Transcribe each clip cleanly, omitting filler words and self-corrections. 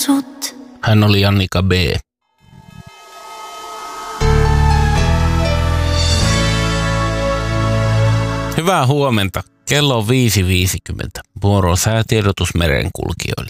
sut. Hän oli Annika B. Hyvää huomenta. Kello on 5.50. Vuoro on säätiedotus merenkulkijoille.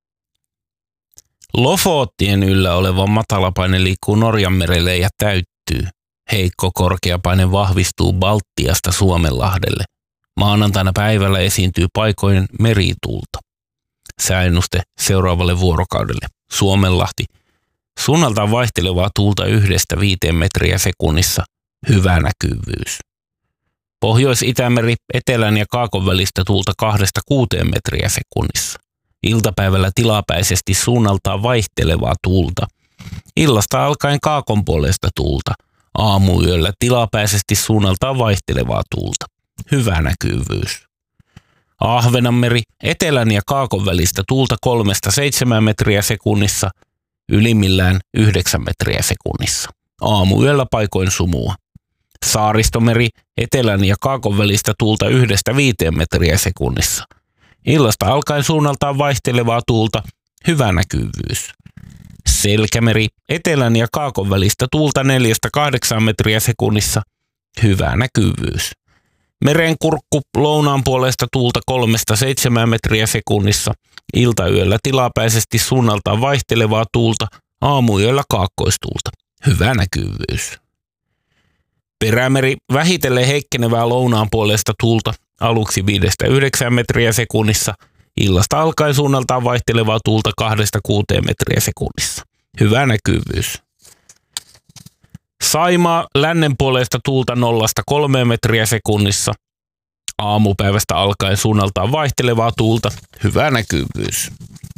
Lofoottien yllä oleva matalapaine liikkuu Norjanmerelle ja täyttyy. Heikko korkeapaine vahvistuu Baltiasta Suomenlahdelle. Maanantaina päivällä esiintyy paikoin merituulta. Sääennuste seuraavalle vuorokaudelle. Suomenlahti. Suunnaltaan vaihtelevaa tuulta 1–5 metriä sekunnissa. Hyvä näkyvyys. Pohjois-Itämeri, etelän ja kaakon välistä tuulta 2–6 metriä sekunnissa. Iltapäivällä tilapäisesti suunnaltaan vaihtelevaa tuulta. Illasta alkaen kaakon puolesta tuulta. Aamuyöllä tilapäisesti suunnaltaan vaihtelevaa tuulta. Hyvä näkyvyys. Ahvenanmeri, etelän ja kaakon välistä tuulta 3–7 metriä sekunnissa. Ylimmillään 9 metriä sekunnissa. Aamuyöllä paikoin sumua. Saaristomeri, etelän ja kaakon välistä tuulta 1–5 metriä sekunnissa. Illasta alkaen suunnaltaan vaihtelevaa tuulta, hyvä näkyvyys. Selkämeri, etelän ja kaakon välistä tuulta 4–8 metriä sekunnissa, hyvä näkyvyys. Merenkurkku, lounaan puolesta tuulta 3–7 metriä sekunnissa. Iltayöllä tilapäisesti suunnaltaan vaihtelevaa tuulta, aamuyöllä kaakkoistuulta, hyvä näkyvyys. Perämeri, vähitellen heikkenevää lounaan puolesta tuulta, aluksi 5–9 metriä sekunnissa, illasta alkaen suunnaltaan vaihtelevaa tuulta 2–6 metriä sekunnissa. Hyvä näkyvyys. Saimaa, lännen puolesta tuulta 0–3 metriä sekunnissa, aamupäivästä alkaen suunnaltaan vaihtelevaa tuulta, hyvä näkyvyys.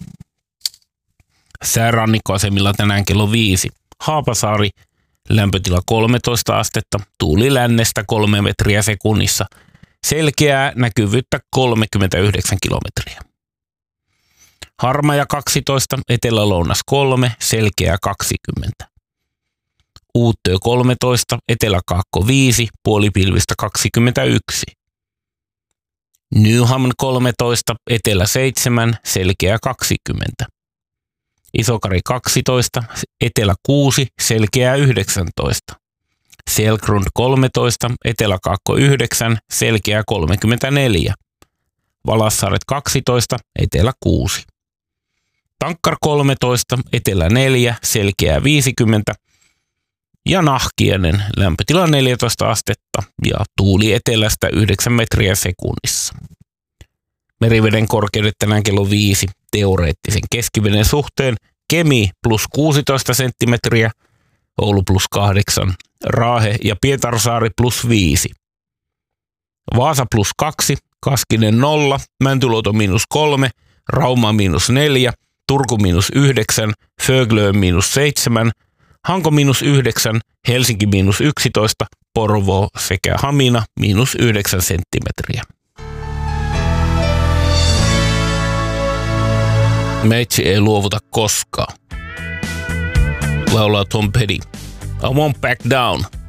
Säärannikkoasemilla tänään kello 5. Haapasaari, lämpötila 13 astetta, tuuli lännestä 3 metriä sekunnissa, selkeää näkyvyyttä 39 kilometriä. Harmaja 12, etelä-lounas 3, selkeää 20. Uuttöö 13, etelä-kaakko 5, puolipilvistä 21. Nyhamn 13, etelä 7, selkeää 20. Isokari 12, etelä 6, selkeää 19. Selgrund 13, etelä-kaakko 9, selkeää 34. Valassaaret 12, etelä 6. Tankkar 13, etelä 4, selkeää 50. Ja Nahkiainen, lämpötila 14 astetta ja tuuli etelästä 9 metriä sekunnissa. Meriveden korkeudet tänään kello 5, teoreettisen keskiveden suhteen Kemi plus 16 senttimetriä, Oulu plus 8, Raahe ja Pietarsaari plus 5. Vaasa plus 2, Kaskinen 0, Mäntyluoto miinus 3, Rauma miinus 4, Turku miinus 9, Föglö miinus 7, Hanko miinus 9, Helsinki miinus 11, Porvoo sekä Hamina miinus 9 senttimetriä. Meitsi ei luovuta koskaan. Laulaa Tom Petty. I won't back down.